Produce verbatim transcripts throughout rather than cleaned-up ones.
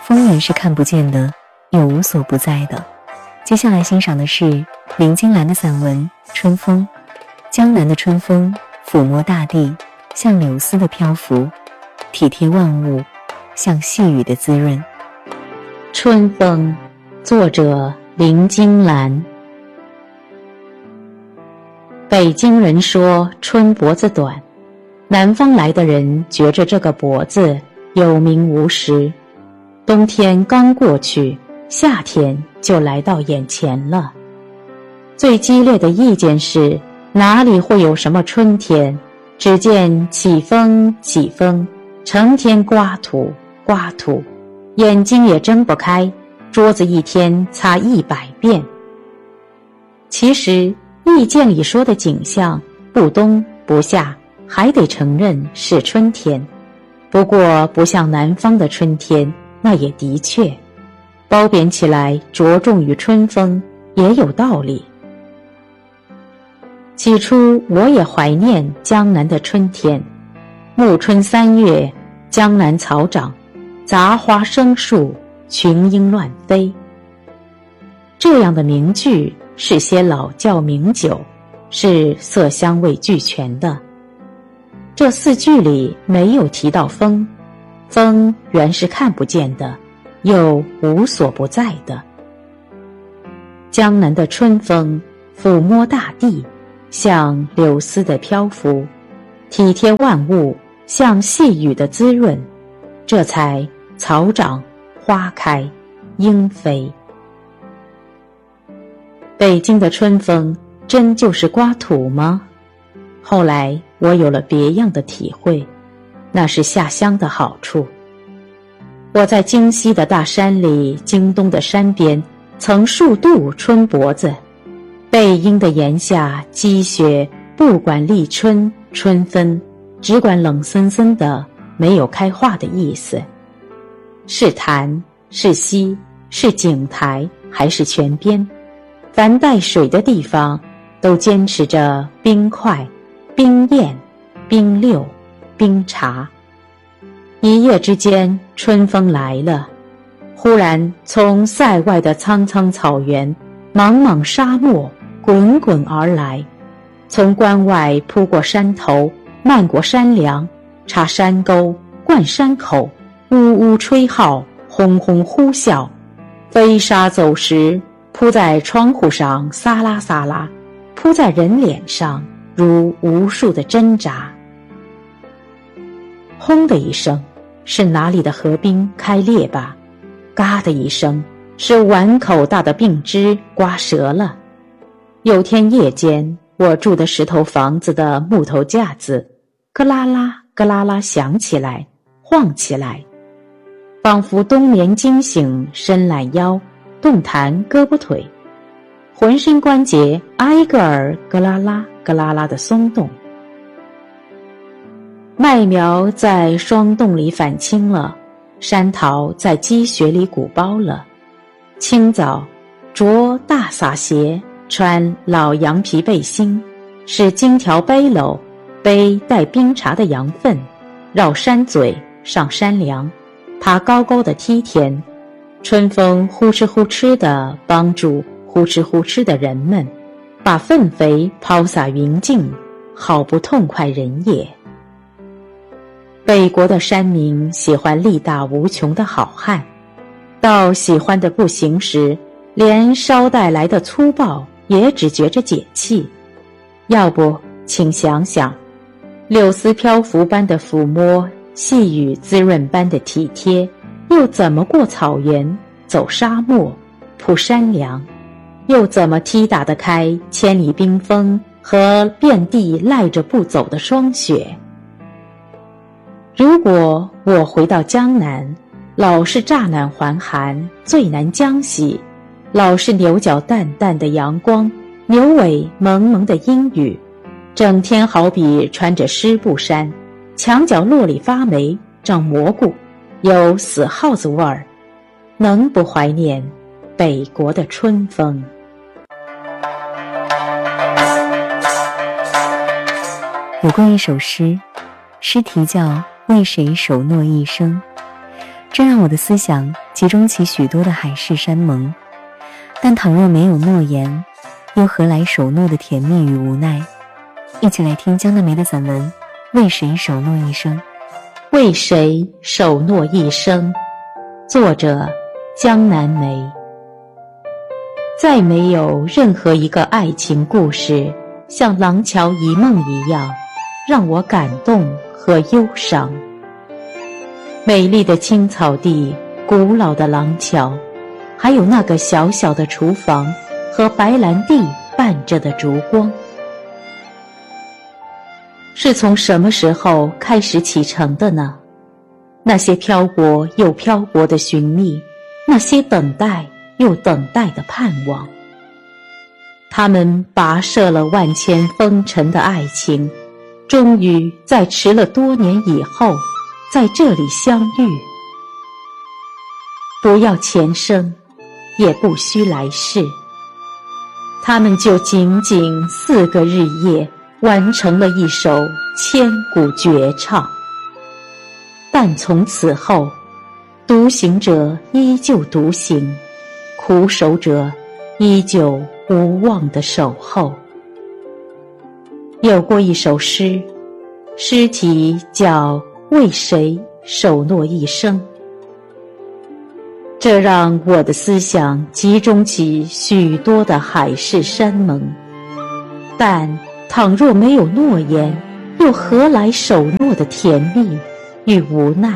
风也是看不见的，又无所不在的。接下来欣赏的是林金兰的散文《春风》。江南的春风抚摸大地，像柳丝的漂浮，体贴万物，像细雨的滋润。 春风，作者林金兰。北京人说春脖子短，南方来的人觉着这个脖子有名无实。冬天刚过去，夏天就来到眼前了。最激烈的意见是，哪里会有什么春天？只见起风起风，成天刮土刮土，眼睛也睁不开，桌子一天擦一百遍。其实意见里说的景象，不冬不夏，还得承认是春天。不过不像南方的春天，那也的确，褒贬起来着重于春风，也有道理。起初我也怀念江南的春天，暮春三月，江南草长，杂花生树，群莺乱飞。这样的名句是些老窖名酒，是色香味俱全的。这四句里没有提到风，风原是看不见的，又无所不在的。江南的春风抚摸大地，像柳丝的漂浮，体贴万物，像细雨的滋润，这才草长花开莺飞。北京的春风真就是刮土吗？后来我有了别样的体会，那是下乡的好处。我在京西的大山里，京东的山边，曾数度春脖子。背阴的檐下积雪，不管立春春分，只管冷森森的，没有开化的意思。是潭是溪是井台还是泉边，凡带水的地方都坚持着冰块冰燕冰六冰茶。一夜之间春风来了，忽然从塞外的苍苍草原茫茫沙漠滚滚而来，从关外扑过山头，漫过山梁，插山沟，灌山口，呜呜吹号，轰轰呼啸，飞沙走石，扑在窗户上撒啦撒啦，扑在人脸上如无数的针扎。轰的一声，是哪里的河冰开裂吧？嘎的一声，是碗口大的病枝刮折了。有天夜间，我住的石头房子的木头架子咯啦啦咯啦啦响起来，晃起来，仿佛冬眠惊醒，伸懒腰，动弹胳膊腿，浑身关节挨个儿咯啦啦咯啦啦的松动。麦苗在霜冻里返青了，山桃在积雪里鼓包了。清早着大洒鞋，穿老羊皮背心，是金条背篓，背带冰茶的羊粪，绕山嘴上山梁，爬高高的梯田。春风呼哧呼哧地帮助呼哧呼哧的人们，把粪肥抛洒云径，好不痛快人也。北国的山民喜欢力大无穷的好汉，到喜欢的不行时，连捎带来的粗暴也只觉着解气。要不请想想，柳丝漂浮般的抚摸，细雨滋润般的体贴，又怎么过草原，走沙漠，铺山梁，又怎么踢打得开千里冰封和遍地赖着不走的霜雪？如果我回到江南，老是乍暖还寒，最难将息，老是牛角淡淡的阳光，牛尾蒙蒙的阴雨，整天好比穿着湿布衫，墙角落里发霉，长蘑菇，有死耗子味儿，能不怀念北国的春风？ 有过一首诗，诗题叫《为谁守诺一生》。 这让我的思想集中起许多的海誓山盟。但倘若没有诺言，又何来守诺的甜蜜与无奈？一起来听江南梅的散文《为谁守诺一生》。 为谁守诺一生？作者江南梅。再没有任何一个爱情故事像《廊桥遗梦》一样让我感动和忧伤。美丽的青草地，古老的廊桥，还有那个小小的厨房和白兰地伴着的烛光，是从什么时候开始启程的呢？那些漂泊又漂泊的寻觅，那些等待又等待的盼望，他们跋涉了万千风尘的爱情，终于在迟了多年以后在这里相遇。不要前生，也不需来世，他们就仅仅四个日夜完成了一首千古绝唱。但从此后，独行者依旧独行，苦守者依旧无望地守候。有过一首诗，诗题叫《为谁守诺一生》，这让我的思想集中起许多的海誓山盟。但倘若没有诺言，又何来守诺的甜蜜与无奈？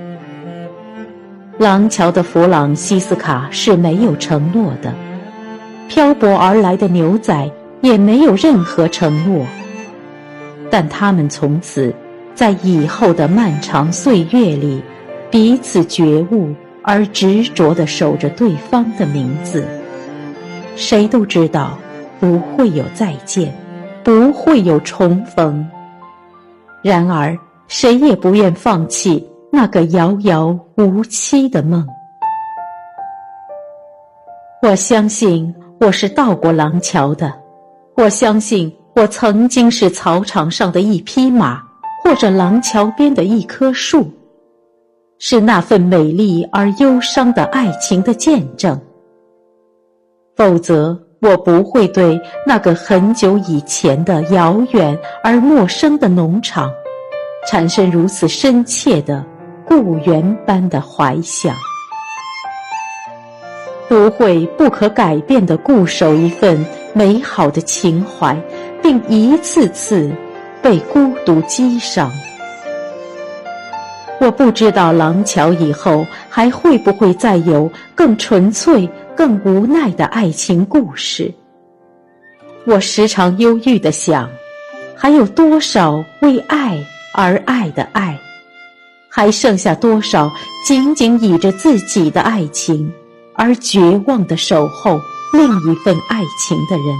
廊桥的弗朗西斯卡是没有承诺的，漂泊而来的牛仔也没有任何承诺，但他们从此在以后的漫长岁月里彼此觉悟而执着地守着对方的名字。谁都知道不会有再见，不会有重逢，然而谁也不愿放弃那个遥遥无期的梦。我相信我是到过廊桥的，我相信我曾经是草场上的一匹马，或者廊桥边的一棵树，是那份美丽而忧伤的爱情的见证。否则我不会对那个很久以前的遥远而陌生的农场产生如此深切的故园般的怀想，不会不可改变地固守一份美好的情怀，并一次次被孤独击伤。我不知道廊桥以后还会不会再有更纯粹、更无奈的爱情故事。我时常忧郁地想，还有多少为爱而爱的爱，还剩下多少仅仅倚着自己的爱情而绝望地守候另一份爱情的人。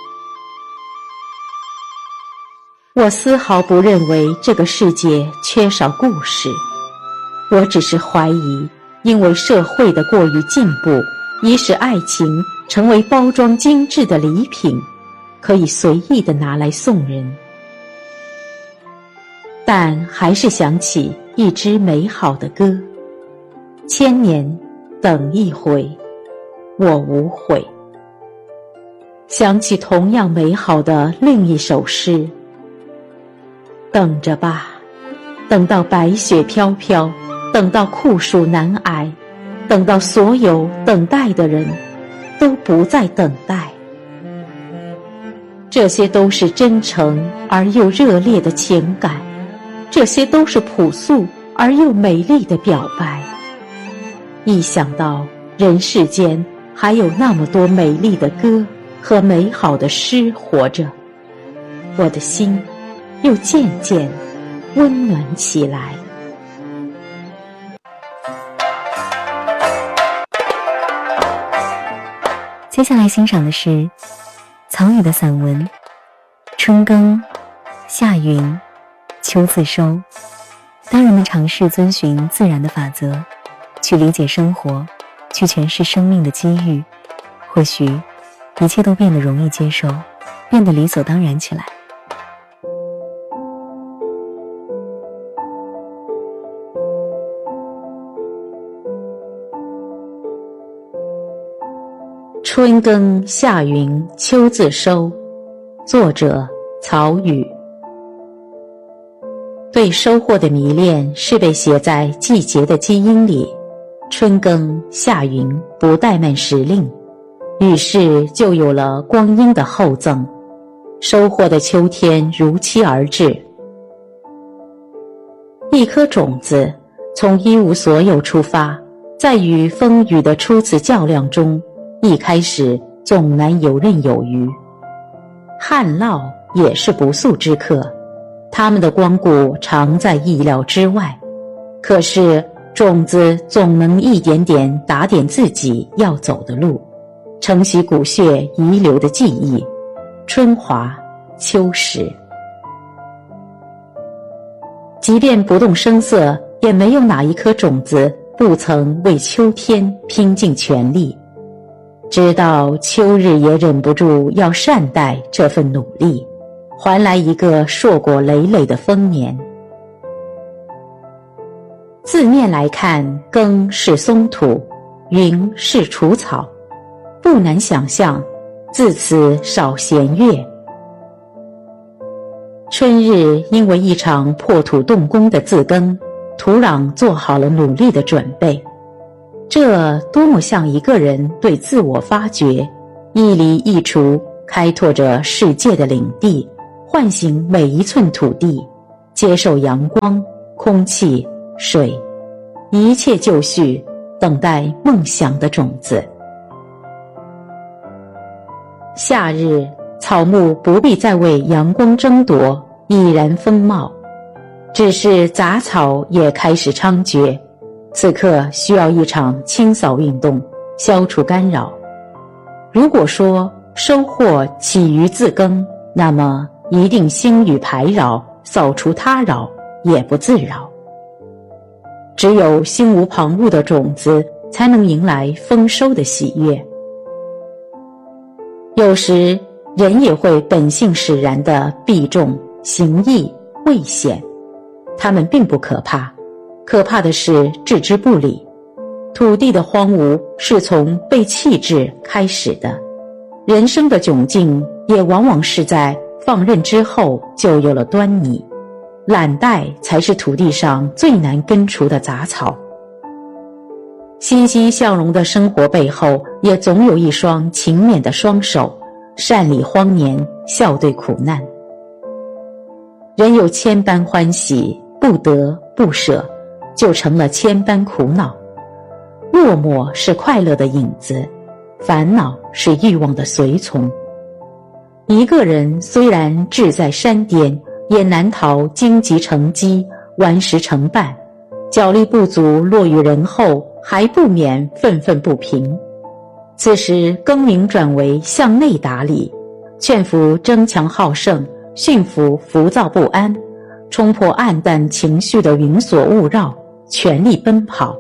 我丝毫不认为这个世界缺少故事，我只是怀疑，因为社会的过于进步，已使爱情成为包装精致的礼品，可以随意地拿来送人。但还是想起一支美好的歌，千年等一回，我无悔。想起同样美好的另一首诗，等着吧，等到白雪飘飘，等到酷暑难挨，等到所有等待的人都不再等待。这些都是真诚而又热烈的情感，这些都是朴素而又美丽的表白。一想到人世间还有那么多美丽的歌和美好的诗活着，我的心又渐渐温暖起来。 接下来欣赏的是曹禺的散文《春耕夏耘秋自收》。当人们尝试遵循自然的法则，去理解生活，去诠释生命的机遇，或许一切都变得容易接受，变得理所当然起来。 春耕夏耘秋自收。作者曹禺。对收获的迷恋是被写在季节的基因里，春耕夏耘不怠慢时令，于是就有了光阴的厚赠，收获的秋天如期而至。一颗种子从一无所有出发，在与风雨的初次较量中，一开始总难游刃有余。旱涝也是不速之客，他们的光顾常在意料之外，可是种子总能一点点打点自己要走的路，承袭骨血遗留的记忆，春华秋实。即便不动声色，也没有哪一颗种子不曾为秋天拼尽全力，直到秋日也忍不住要善待这份努力，还来一个硕果累累的丰年。字面来看，耕是松土，耘是除草，不难想象，自此少弦乐。春日因为一场破土动工的自耕，土壤做好了努力的准备，这多么像一个人对自我发掘，一犁一锄，开拓着世界的领地，唤醒每一寸土地，接受阳光、空气、水，一切就绪，等待梦想的种子。夏日，草木不必再为阳光争夺，已然丰茂，只是杂草也开始猖獗，此刻需要一场清扫运动，消除干扰。如果说收获起于自耕，那么一定兴于排扰，扫除他扰，也不自扰。只有心无旁骛的种子，才能迎来丰收的喜悦。有时人也会本性使然地避重行义畏险，他们并不可怕，可怕的是置之不理。土地的荒芜是从被弃置开始的，人生的窘境也往往是在放任之后就有了端倪。懒怠才是土地上最难根除的杂草。欣欣向荣的生活背后，也总有一双勤勉的双手，善理荒年，笑对苦难。人有千般欢喜，不得不舍，就成了千般苦恼。落寞是快乐的影子，烦恼是欲望的随从。一个人虽然志在山巅，也难逃荆棘成基，顽石成绊，脚力不足落于人后，还不免愤愤不平。此时更名转为向内打理，劝服争强好胜，驯服浮躁不安，冲破暗淡情绪的云锁雾绕，全力奔跑。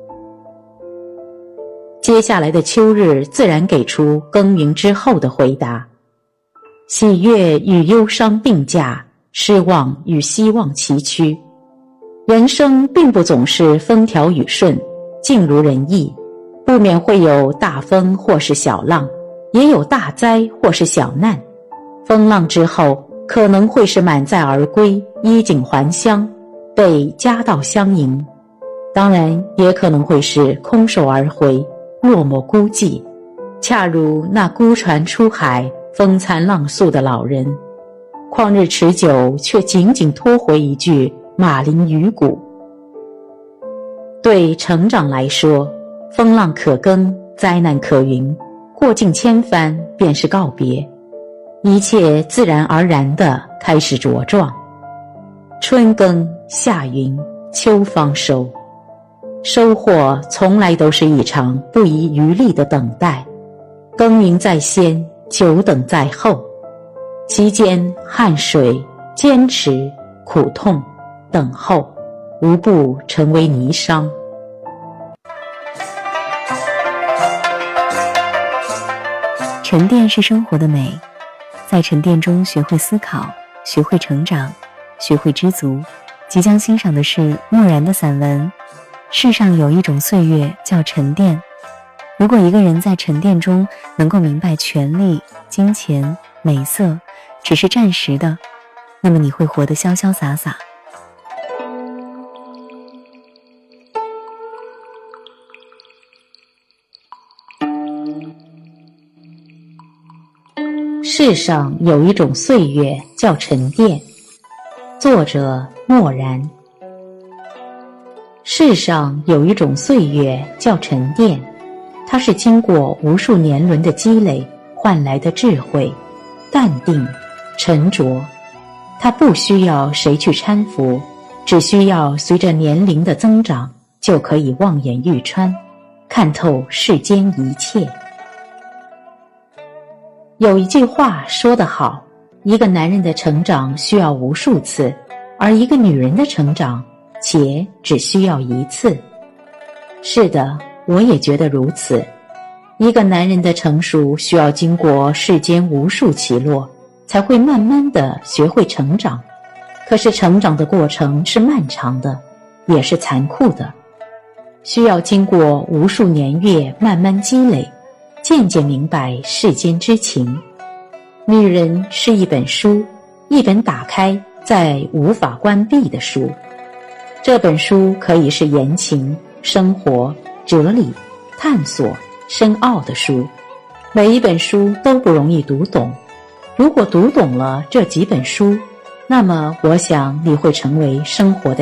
接下来的秋日自然给出耕耘之后的回答。喜悦与忧伤并驾，失望与希望齐驱。人生并不总是风调雨顺，尽如人意，不免会有大风或是小浪，也有大灾或是小难。风浪之后，可能会是满载而归，衣锦还乡，被夹道相迎，当然也可能会是空手而回，落寞孤寂，恰如那孤船出海，风餐浪宿的老人，旷日持久，却仅仅拖回一句马林鱼骨。对成长来说，风浪可耕，灾难可云，过尽千帆便是告别，一切自然而然地开始茁壮。春耕夏耘秋方收，收获从来都是一场不遗余力的等待，耕耘在先，久等在后，其间汗水、坚持、苦痛、等候，无不成为霓裳。 沉淀是生活的美，在沉淀中学会思考，学会成长，学会知足。即将欣赏的是漠然的散文《世上有一种岁月叫沉淀》。 如果一个人在沉淀中能够明白权力、金钱、美色只是暂时的，那么你会活得潇潇洒洒。 世上有一种岁月叫沉淀。作者默然。世上有一种岁月叫沉淀，它是经过无数年轮的积累换来的智慧、淡定、沉着。它不需要谁去搀扶，只需要随着年龄的增长，就可以望眼欲穿，看透世间一切。有一句话说得好，一个男人的成长需要无数次，而一个女人的成长且只需要一次。是的，我也觉得如此。一个男人的成熟需要经过世间无数起落，才会慢慢地学会成长。可是成长的过程是漫长的，也是残酷的，需要经过无数年月慢慢积累，渐渐明白世间之情。女人是一本书，一本打开再无法关闭的书。这本书可以是言情、生活、哲理、探索、深奥的书，每一本书都不容易读懂。如果读懂了这几本书，那么我想你会成为生活的